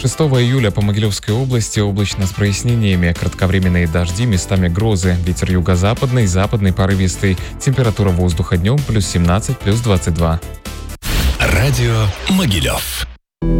6 июля по Могилевской области облачно с прояснениями, кратковременные дожди, местами грозы, ветер юго-западный, западный порывистый, температура воздуха днем +17, +22. Радио Могилев.